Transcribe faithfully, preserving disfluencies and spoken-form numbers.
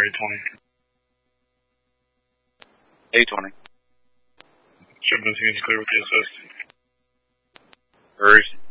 eight twenty? eight twenty. Shipment seems clear with the assist. Where is he?